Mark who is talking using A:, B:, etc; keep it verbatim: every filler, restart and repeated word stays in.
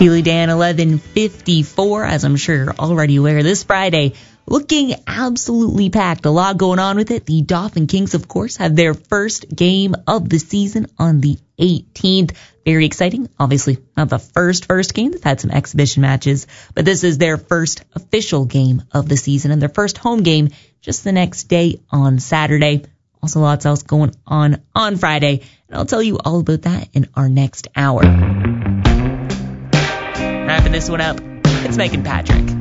A: Steely Dan eleven fifty-four, as I'm sure you're already aware, this Friday, looking absolutely packed. A lot going on with it. The Dauphin Kings, of course, have their first game of the season on the eighteenth. Very exciting. Obviously, not the first first game. They've had some exhibition matches, but this is their first official game of the season and their first home game just the next day on Saturday. Also, lots else going on on Friday, and I'll tell you all about that in our next hour. Wrapping this one up, it's Megan Patrick.